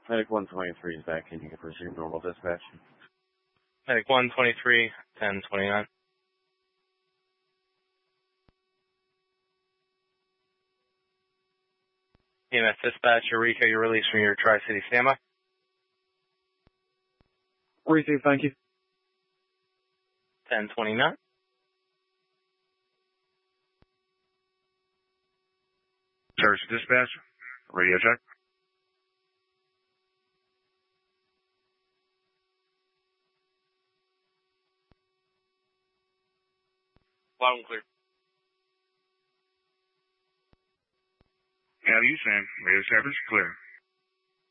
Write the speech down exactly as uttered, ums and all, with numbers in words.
Medic one twenty-three is back. Can you resume normal dispatch? Medic one twenty-three, ten twenty-nine. E M S dispatch, Eureka, you're released from your Tri-City standby. Receive, thank you. ten twenty-nine. Church dispatch, radio check. Loud and clear. How you, Sam? Radio service clear.